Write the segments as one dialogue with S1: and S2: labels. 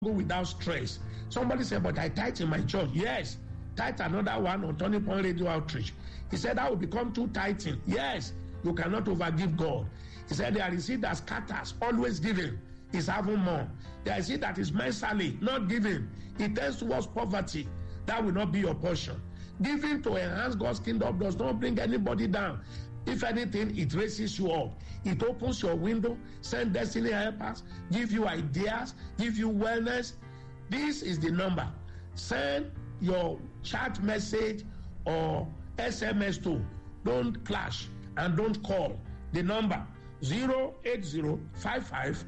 S1: go without stress. Somebody said, but I tithe in my church. Yes, tithe another one on Turning Point Radio Outreach. He said that will become too tithing. Yes, you cannot overgive God. He said there is seed that scatters, always giving, is having more. There is seed that is mentally not giving. It tends towards poverty. That will not be your portion. Giving to enhance God's kingdom does not bring anybody down. If anything, it raises you up. It opens your window, send destiny helpers, give you ideas, give you wellness. This is the number. Send your chat message or SMS to. Don't clash and don't call. The number 08055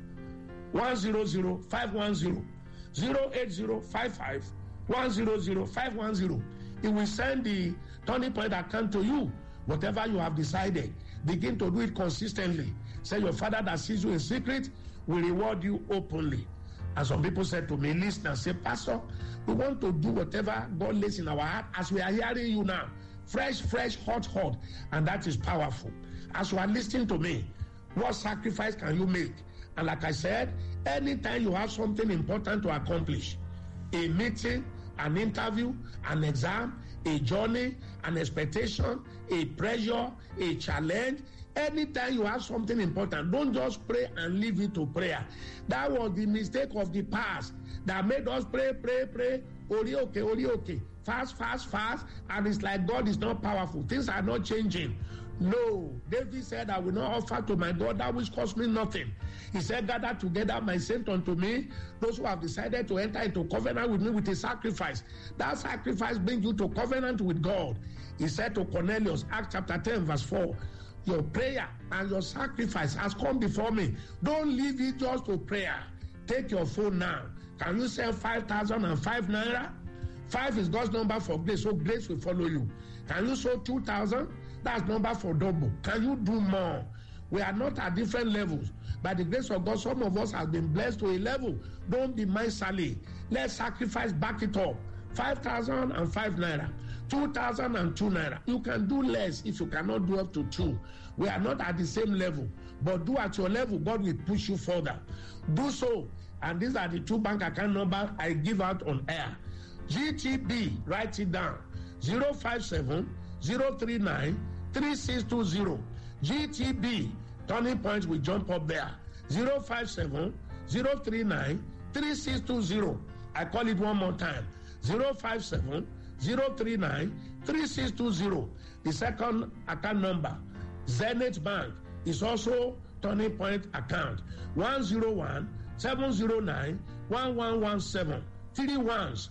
S1: 100-510. 08055 100-510. It will send the Turning Point account to you. Whatever you have decided, begin to do it consistently. Say your Father that sees you in secret will reward you openly. And some people said to me, listen and say, Pastor, we want to do whatever God lays in our heart as we are hearing you now. Fresh, hot. And that is powerful. As you are listening to me, what sacrifice can you make? And like I said, anytime you have something important to accomplish, a meeting, an interview, an exam, a journey, an expectation, a pressure, a challenge. Anytime you have something important, don't just pray and leave it to prayer. That was the mistake of the past that made us pray. Okay. Fast. And it's like God is not powerful. Things are not changing. No, David said, I will not offer to my God that which cost me nothing. He said, gather together my saints unto me, those who have decided to enter into covenant with me with a sacrifice. That sacrifice brings you to covenant with God. He said to Cornelius, Acts chapter 10 verse 4, your prayer and your sacrifice has come before me. Don't leave it just to prayer. Take your phone now. Can you send 5,005 naira? 5 is God's number for grace, so grace will follow you. Can you sow 2,000? That's number for double. Can you do more? We are not at different levels. By the grace of God, some of us have been blessed to a level. Don't be miserly. Let's sacrifice, back it up. 5,005 naira, 2,002 naira. You can do less if you cannot do up to 2. We are not at the same level, but do at your level. God will push you further. Do so. And these are the 2 bank account numbers I give out on air. GTB, write it down. 057-039-3620. GTB, Turning Point will jump up there. 057-039-3620. I call it one more time. 057-039-3620. The second account number, Zenith Bank, is also Turning Point account. 101-709-1117. 3 ones.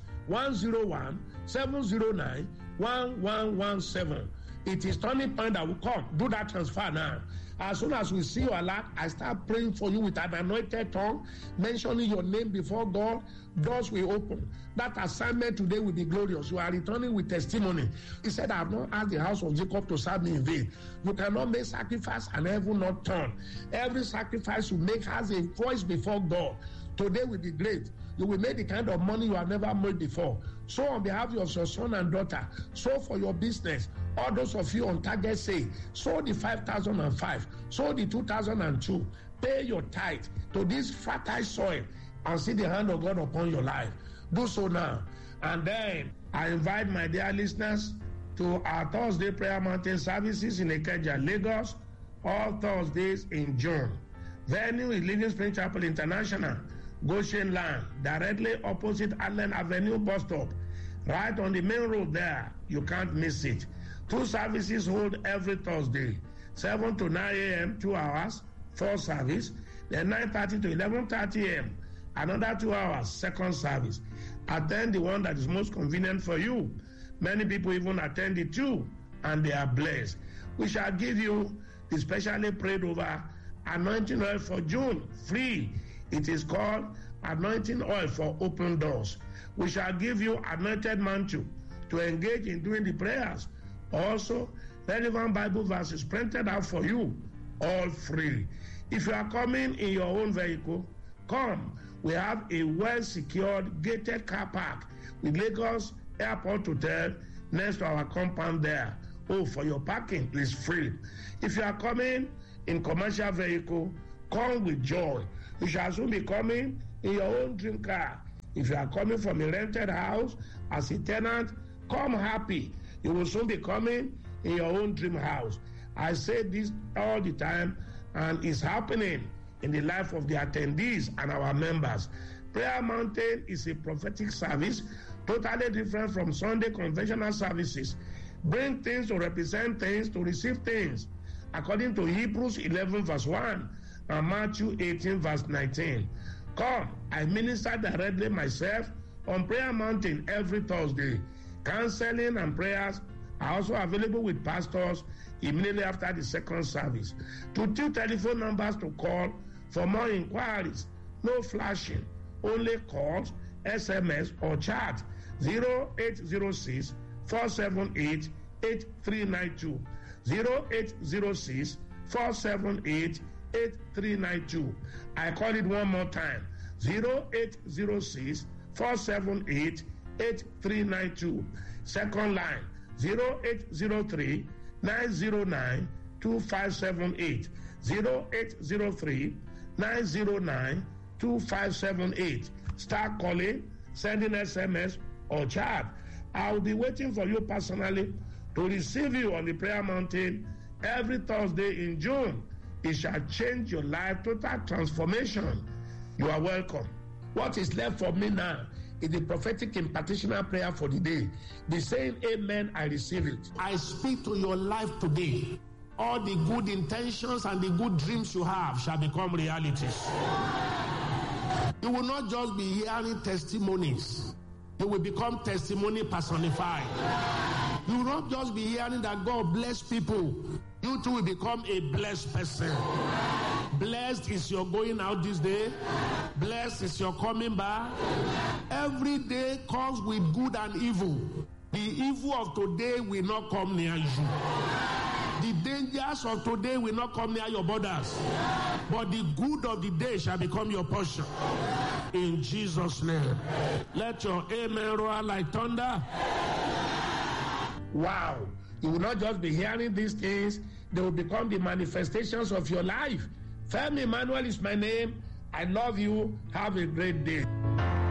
S1: 101-709-1117. It is Turning Point that will come. Do that transfer now. As soon as we see your alert, I start praying for you with an anointed tongue, mentioning your name before God. Doors will open. That assignment today will be glorious. You are returning with testimony. He said, I have not asked the house of Jacob to serve me in vain. You cannot make sacrifice and heaven not turn. Every sacrifice you make has a voice before God. Today will be great. You will make the kind of money you have never made before. So on behalf of your son and daughter, so for your business, all those of you on target say, sow the 5,005, sow the 2,002, pay your tithe to this fertile soil and see the hand of God upon your life. Do so now. And then I invite my dear listeners to our Thursday Prayer Mountain services in Ikeja, Lagos, all Thursdays in June. Venue is Living Spring Chapel International, Goshen Land, directly opposite Allen Avenue bus stop, right on the main road there. You can't miss it. 2 services hold every Thursday, 7 to 9 a.m., 2 hours, 4 service, then 9:30 to 11:30 a.m., another 2 hours, second service. Attend the one that is most convenient for you. Many people even attend it too, and they are blessed. We shall give you the specially prayed over anointing oil for June, free. It is called anointing oil for open doors. We shall give you anointed mantle to engage in doing the prayers. Also, relevant Bible verses printed out for you, all free. If you are coming in your own vehicle, come. We have a well-secured gated car park with Lagos Airport Hotel next to our compound there. Oh, for your parking is free. If you are coming in commercial vehicle, come with joy. You shall soon be coming in your own dream car. If you are coming from a rented house as a tenant, come happy. You will soon be coming in your own dream house. I say this all the time, and it's happening in the life of the attendees and our members. Prayer Mountain is a prophetic service, totally different from Sunday conventional services. Bring things to represent things, to receive things, according to Hebrews 11 verse 1 and Matthew 18 verse 19. Come, I minister directly myself on Prayer Mountain every Thursday. Counseling and prayers are also available with pastors immediately after the second service. 2 telephone numbers to call for more inquiries. No flashing, only calls, SMS or chat. 0806 478 8392. 0806 478 8392. I call it one more time. 0806 478 8392. Second line 0803 909 2578. 0803 909 2578. Start calling, sending SMS or chat. I'll be waiting for you personally to receive you on the Prayer Mountain every Thursday in June. It shall change your life, total transformation. You are welcome. What is left for me now is the prophetic impartitional prayer for the day. Be saying amen, I receive it. I speak to your life today. All the good intentions and the good dreams you have shall become realities. You will not just be hearing testimonies. You will become testimony personified. You will not just be hearing that God bless people. You too will become a blessed person. Blessed is your going out this day. Blessed is your coming back. Every day comes with good and evil. The evil of today will not come near you. The dangers of today will not come near your borders. But the good of the day shall become your portion. In Jesus' name. Let your amen roar like thunder. Wow. You will not just be hearing these things. They will become the manifestations of your life. Femi Emmanuel is my name. I love you. Have a great day.